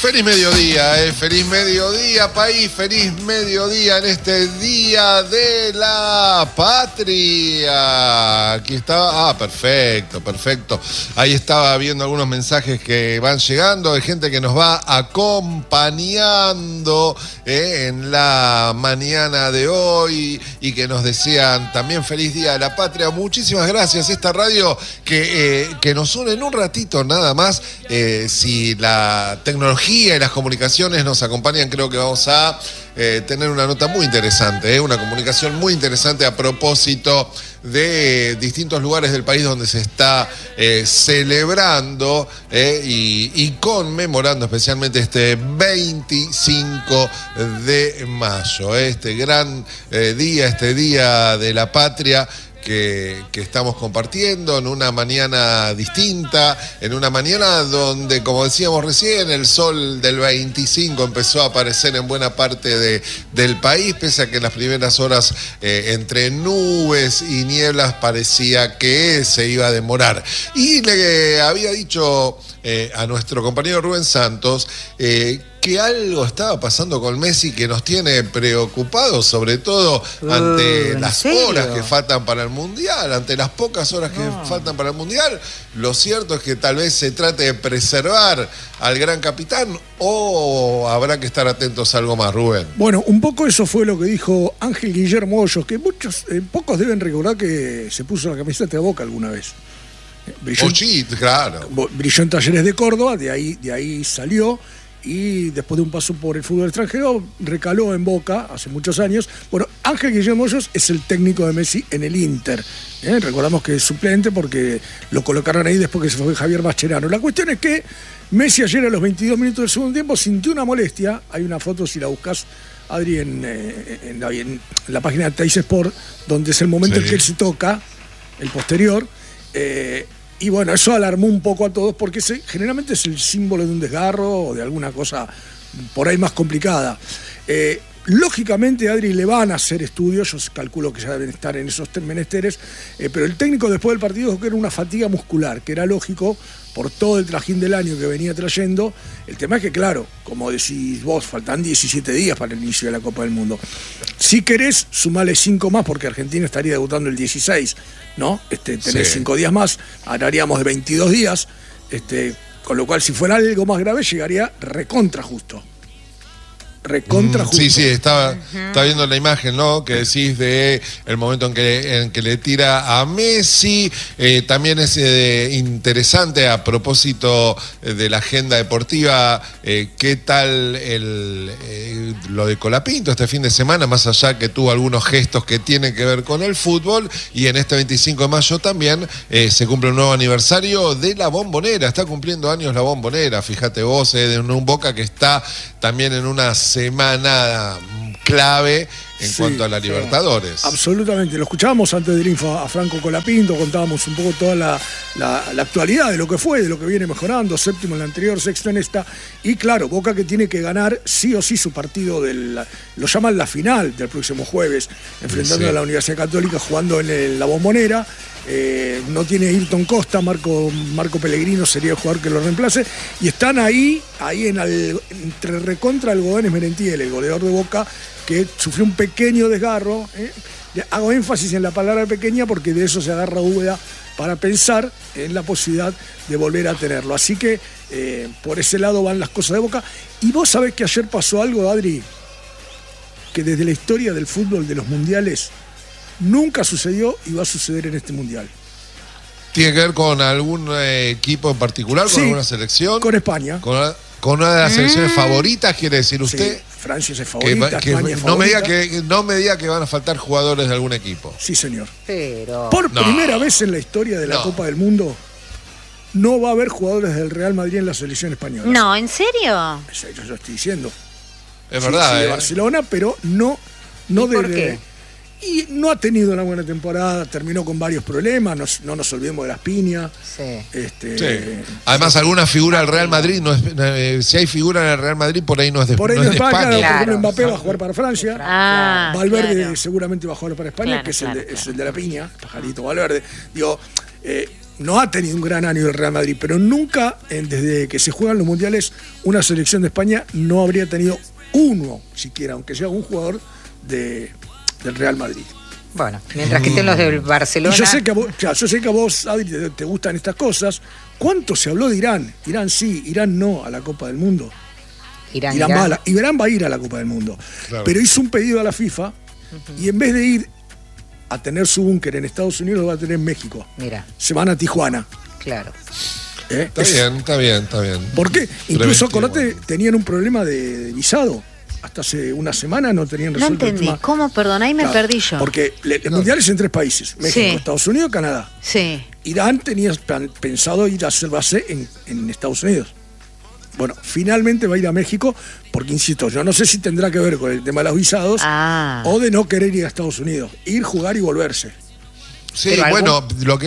Feliz mediodía, país, feliz mediodía en este Día de la Patria. Aquí estaba, perfecto. Ahí estaba viendo algunos mensajes que van llegando de gente que nos va acompañando en la mañana de hoy y que nos desean también feliz Día de la Patria. Muchísimas gracias. Esta radio que nos une en un ratito nada más. Si la tecnología y las comunicaciones nos acompañan, creo que vamos a tener una nota muy interesante, una comunicación muy interesante a propósito de distintos lugares del país donde se está celebrando y conmemorando especialmente este 25 de mayo, este gran día, este Día de la Patria que estamos compartiendo en una mañana distinta, en una mañana donde, como decíamos recién, el sol del 25 empezó a aparecer en buena parte del país, pese a que en las primeras horas entre nubes y nieblas parecía que se iba a demorar. Y le había dicho a nuestro compañero Rubén Santos que algo estaba pasando con Messi que nos tiene preocupados, sobre todo ante las horas que faltan para el Mundial, ante las pocas horas que faltan para el Mundial. Lo cierto es que tal vez se trate de preservar al gran capitán o habrá que estar atentos a algo más, Rubén. Bueno, un poco eso fue lo que dijo Ángel Guillermo Hoyos, que pocos deben recordar que se puso la camiseta de Boca alguna vez. Claro. Brilló en Talleres de Córdoba, de ahí salió. Y después de un paso por el fútbol extranjero, recaló en Boca hace muchos años. Bueno, Ángel Guillermo Hoyos es el técnico de Messi en el Inter. Recordamos que es suplente porque lo colocaron ahí después que se fue Javier Mascherano. La cuestión es que Messi ayer a los 22 minutos del segundo tiempo sintió una molestia. Hay una foto, si la buscas, Adri, en la página de Teis Sport, donde es el momento en que él se toca, el posterior. Y bueno, eso alarmó un poco a todos porque generalmente es el símbolo de un desgarro o de alguna cosa por ahí más complicada. Lógicamente, Adri, le van a hacer estudios, yo calculo que ya deben estar en esos menesteres, pero el técnico después del partido dijo que era una fatiga muscular, que era lógico por todo el trajín del año que venía trayendo. El tema es que, claro, como decís vos, faltan 17 días para el inicio de la Copa del Mundo. Si querés, sumale 5 más, porque Argentina estaría debutando el 16, ¿no? Tenés 5 días más, hablaríamos de 22 días, con lo cual, si fuera algo más grave, llegaría recontra justo. Sí, estaba viendo la imagen, ¿no? Que decís de el momento en que le tira a Messi. También es interesante a propósito de la agenda deportiva, qué tal lo de Colapinto este fin de semana, más allá que tuvo algunos gestos que tienen que ver con el fútbol. Y en este 25 de mayo también se cumple un nuevo aniversario de la Bombonera. Está cumpliendo años la Bombonera, fíjate vos, de un Boca que está también en una semana clave en cuanto a la Libertadores. Absolutamente. Lo escuchábamos antes del info a Franco Colapinto, contábamos un poco toda la actualidad de lo que fue, de lo que viene mejorando, séptimo en la anterior, sexto en esta, y claro, Boca que tiene que ganar sí o sí su partido lo llaman la final del próximo jueves, enfrentando a la Universidad Católica, jugando en la Bombonera. No tiene Ayrton Costa, Marco Pellegrino sería el jugador que lo reemplace, y están ahí entre recontra Algodones Merentiel, el goleador de Boca, que sufrió un pequeño desgarro. Hago énfasis en la palabra pequeña porque de eso se agarra Úbeda para pensar en la posibilidad de volver a tenerlo. Así que por ese lado van las cosas de Boca. Y vos sabés que ayer pasó algo, Adri, que desde la historia del fútbol, de los mundiales, nunca sucedió y va a suceder en este mundial. ¿Tiene que ver con algún equipo en particular, con alguna selección? Con España. Con una de las selecciones favoritas, quiere decir usted. Sí, Francia es favorita, España es favorita. No me diga que van a faltar jugadores de algún equipo. Sí, señor. Pero por primera vez en la historia de la Copa del Mundo, no va a haber jugadores del Real Madrid en la selección española. No, ¿en serio? Eso yo estoy diciendo. Es verdad. De Barcelona, pero no ¿Por qué? Y no ha tenido una buena temporada, terminó con varios problemas, no nos olvidemos de las piñas. Además, alguna figura del Real Madrid, si hay figura en el Real Madrid, por ahí no es de España. Por ejemplo, Claro. Mbappé va a jugar para Francia. Valverde seguramente va a jugar para España, Claro, que es el de la piña, pajarito Valverde. Digo, no ha tenido un gran año el Real Madrid, pero nunca, desde que se juegan los mundiales, una selección de España no habría tenido uno siquiera, aunque sea un jugador del Real Madrid. Bueno, mientras que estén los del Barcelona. Y yo sé que a vos, Adri, te gustan estas cosas. ¿Cuánto se habló de Irán? Irán sí, Irán no a la Copa del Mundo. Irán va a ir a la Copa del Mundo. Claro. Pero hizo un pedido a la FIFA y en vez de ir a tener su búnker en Estados Unidos, lo va a tener en México. Mira. Se van a Tijuana. Claro. Está bien. ¿Por qué? Incluso, acordate, tenían un problema de visado. Hasta hace una semana no tenían resuelto. No entendí. ¿Cómo? Perdón, ahí me perdí yo. Porque el mundial es en 3 países. México, sí. Estados Unidos, Canadá. Sí. Irán tenía pensado ir a hacer base en Estados Unidos. Bueno, finalmente va a ir a México porque, insisto, yo no sé si tendrá que ver con el tema de los visados o de no querer ir a Estados Unidos. Ir, jugar y volverse. Sí, bueno, lo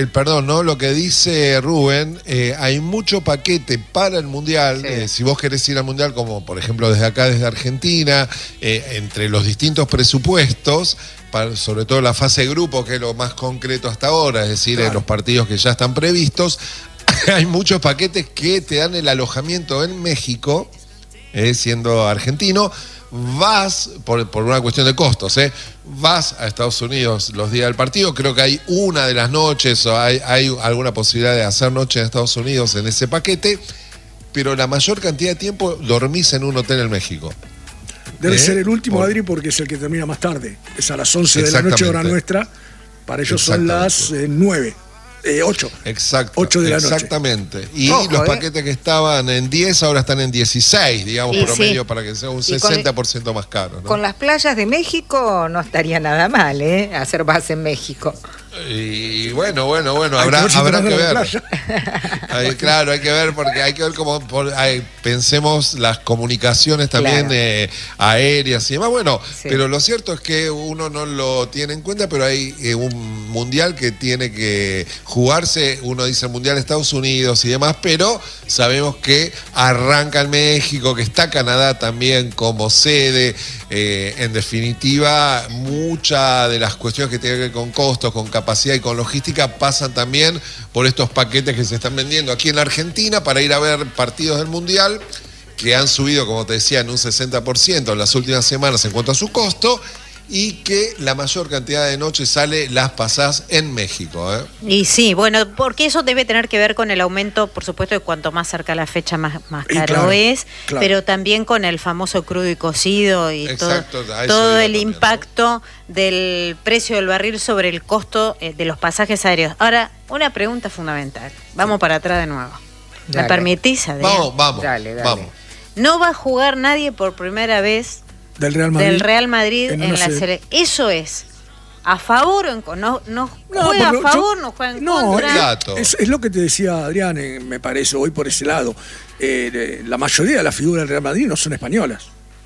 que dice Rubén, hay mucho paquete para el Mundial. Sí. Si vos querés ir al Mundial, como por ejemplo desde acá, desde Argentina, entre los distintos presupuestos, sobre todo la fase de grupo, que es lo más concreto hasta ahora, es decir, en los partidos que ya están previstos, hay muchos paquetes que te dan el alojamiento en México, siendo argentino. Vas, por una cuestión de costos, vas a Estados Unidos los días del partido. Creo que hay una de las noches o hay alguna posibilidad de hacer noche en Estados Unidos en ese paquete, pero la mayor cantidad de tiempo dormís en un hotel en México. Debe ser el último, Adri, porque es el que termina más tarde. Es a las 11 de la noche, hora nuestra. Para ellos son las 9. 8. Exacto. 8 de la noche. Exactamente. Y los paquetes que estaban en 10 ahora están en 16, digamos, promedio, para que sea un 60% más caro, ¿no? Con las playas de México no estaría nada mal, hacer base en México. Y bueno, habrá que ver. Claro, hay que ver, porque hay que ver cómo pensemos las comunicaciones también, claro, aéreas y demás. Bueno, sí. Pero lo cierto es que uno no lo tiene en cuenta, pero hay un mundial que tiene que jugarse. Uno dice el mundial de Estados Unidos y demás, pero sabemos que arranca en México, que está Canadá también como sede. En definitiva, muchas de las cuestiones que tienen que ver con costos, con capacidad y con logística pasan también por estos paquetes que se están vendiendo aquí en la Argentina para ir a ver partidos del Mundial, que han subido, como te decía, en un 60% en las últimas semanas en cuanto a su costo, y que la mayor cantidad de noches las pasás en México. Y sí, bueno, porque eso debe tener que ver con el aumento, por supuesto, de cuanto más cerca la fecha, más caro es, claro, pero también con el famoso crudo y cocido y todo el impacto, ¿no?, del precio del barril sobre el costo de los pasajes aéreos. Ahora, una pregunta fundamental. Vamos para atrás de nuevo. ¿Me permitís, Adrián? Vamos. Dale. No va a jugar nadie por primera vez del Real Madrid en la selección. Eso es a favor o en contra. No juega a favor, no juega en contra. Es lo que te decía Adrián, me parece, voy por ese lado. La mayoría de las figuras del Real Madrid no son españolas.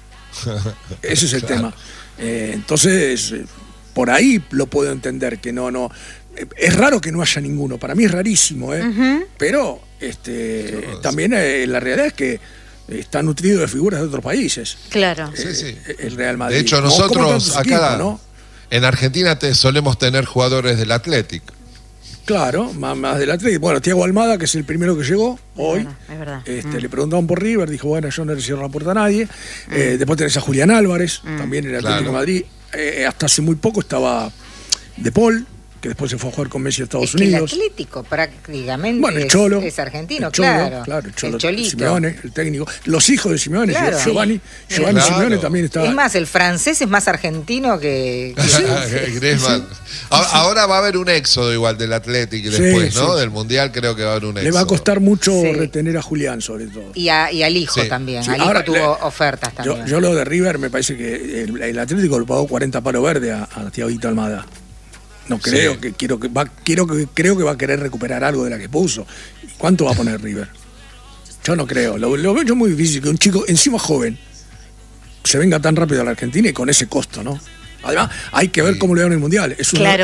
Ese es el tema. Entonces, por ahí lo puedo entender, que no. Es raro que no haya ninguno. Para mí es rarísimo, pero también la realidad es que está nutrido de figuras de otros países. Claro. Sí. El Real Madrid. De hecho, nosotros acá, ¿no?, en Argentina solemos tener jugadores del Athletic. Claro, más del Athletic. Bueno, Thiago Almada, que es el primero que llegó hoy. Es verdad. Le preguntaban por River, dijo, bueno, yo no le cierro la puerta a nadie. Después tenés a Julián Álvarez, también en el Atlético de Madrid. Hasta hace muy poco estaba De Paul, que después se fue a jugar con Messi a Estados Unidos. El Atlético prácticamente, bueno, el Cholo, es argentino, el Cholo, claro. El Cholo, el Cholito. Simeone, el técnico. Los hijos de Simeone, claro, Giovanni claro. Simeone también estaba. Es más, el francés es más argentino que Griezmann. Ahora va a haber un éxodo igual del Atlético después, ¿no? Del Mundial creo que va a haber un éxodo. Le va a costar mucho retener a Julián, sobre todo. Y al hijo también. Sí. Al hijo tuvo ofertas también. Yo lo de River me parece que el Atlético le pagó 40 palos verdes a Thiaguito Almada. No creo creo que va a querer recuperar algo de la que puso. ¿Cuánto va a poner River? Yo no creo. Lo veo yo muy difícil que un chico encima joven se venga tan rápido a la Argentina y con ese costo, ¿no? Además, hay que ver cómo le dan el Mundial. Es uno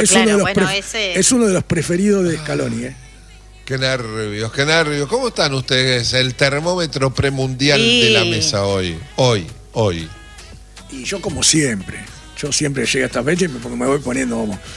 de los preferidos de Scaloni, Qué nervios. ¿Cómo están ustedes? El termómetro premundial de la mesa hoy. Y yo como siempre. Yo siempre llego a esta fecha y me voy poniendo como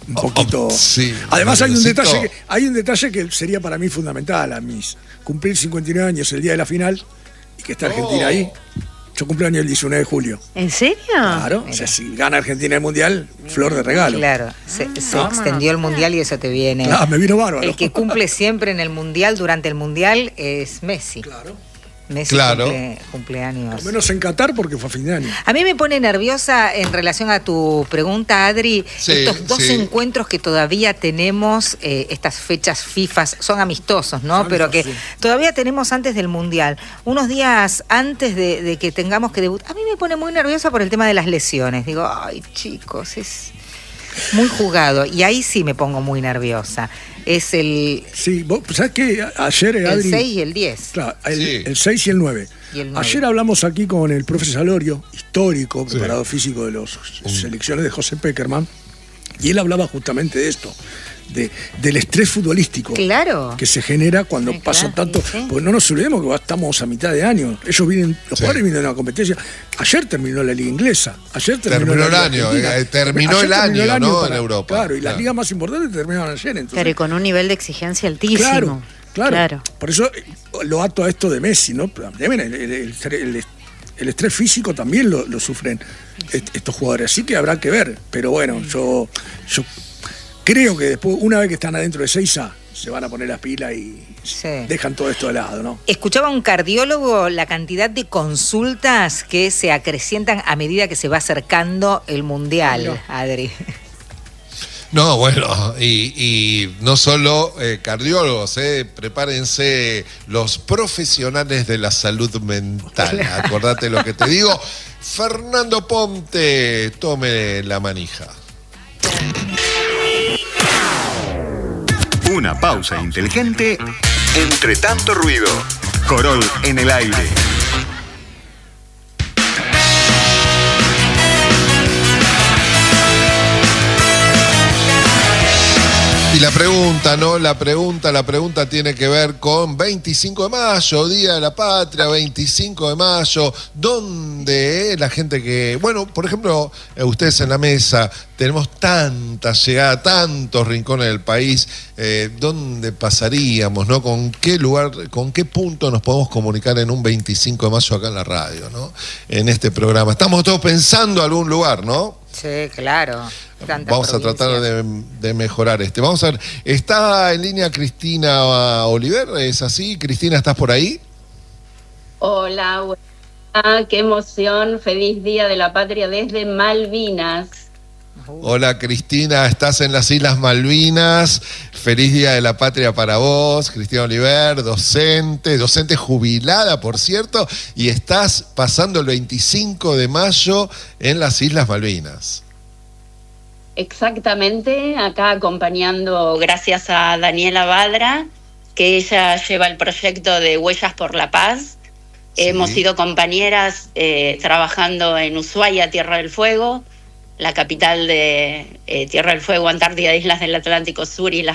un poquito. Sí, además hay un detalle que sería para mí fundamental a mis cumplir 59 años el día de la final y que está Argentina ahí. Yo cumplo año el 19 de julio. ¿En serio? Claro, o sea, si gana Argentina el Mundial, flor de regalo. Claro, se extendió el Mundial y eso te viene. Claro, me vino bárbaro. El que cumple siempre en el Mundial, durante el Mundial, es Messi. Claro. Messi cumpleaños. Al menos en Qatar porque fue a fin de año. A mí me pone nerviosa en relación a tu pregunta, Adri, estos dos encuentros que todavía tenemos, estas fechas FIFA, son amistosos, ¿no? Pero que todavía tenemos antes del Mundial, unos días antes de que tengamos que debutar. A mí me pone muy nerviosa por el tema de las lesiones. Digo, ay, chicos, es muy jugado. Y ahí sí me pongo muy nerviosa. Es el... Sí, vos sabés que ayer, Adri, el 6 y el 10. Claro, el 6 y el 9. Ayer hablamos aquí con el profe Salorio, histórico, preparador físico de las selecciones de José Peckerman, y él hablaba justamente de esto, del estrés futbolístico que se genera cuando pasa tanto. Porque no nos olvidemos que estamos a mitad de año. Los jugadores vienen de una competencia. Ayer terminó la liga inglesa. Ayer terminó el año. Terminó el año, ¿no? En Europa. Claro, y las ligas más importantes terminaron ayer. Entonces, pero y con un nivel de exigencia altísimo. Claro. Por eso lo ato a esto de Messi, ¿no? El estrés físico también lo sufren estos jugadores. Así que habrá que ver. Pero bueno, yo creo que después, una vez que están adentro de 6A, se van a poner las pilas y dejan todo esto de lado, ¿no? Escuchaba a un cardiólogo la cantidad de consultas que se acrecientan a medida que se va acercando el Mundial, Adri. No, bueno, y no solo cardiólogos, prepárense los profesionales de la salud mental. Acordate lo que te digo. Fernando Ponte, tome la manija. Una pausa inteligente entre tanto ruido. Corol en el aire. Y la pregunta, ¿no? La pregunta tiene que ver con 25 de mayo, Día de la Patria, 25 de mayo, donde la gente que... Bueno, por ejemplo, ustedes en la mesa, tenemos tanta llegada, tantos rincones del país, ¿dónde pasaríamos, no? ¿Con qué lugar, con qué punto nos podemos comunicar en un 25 de mayo acá en la radio, ¿no? En este programa. Estamos todos pensando en algún lugar, ¿no? Sí, claro. Vamos a tratar de mejorar Vamos a ver, está en línea Cristina Oliver, ¿es así? Cristina, ¿estás por ahí? Hola, qué emoción, feliz Día de la Patria desde Malvinas. Hola Cristina, estás en las Islas Malvinas, feliz Día de la Patria para vos, Cristina Oliver, docente jubilada, por cierto, y estás pasando el 25 de mayo en las Islas Malvinas. Exactamente, acá acompañando gracias a Daniela Badra, que ella lleva el proyecto de Huellas por la Paz. Sí. Hemos sido compañeras trabajando en Ushuaia, Tierra del Fuego, la capital de Tierra del Fuego, Antártida, Islas del Atlántico Sur y